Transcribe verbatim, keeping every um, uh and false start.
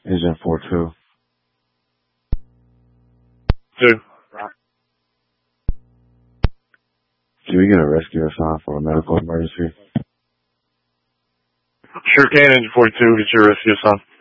Agent four two. Two. Can we get a rescue assigned for a medical emergency? Sure can, Agent forty-two. Get your rescue assigned.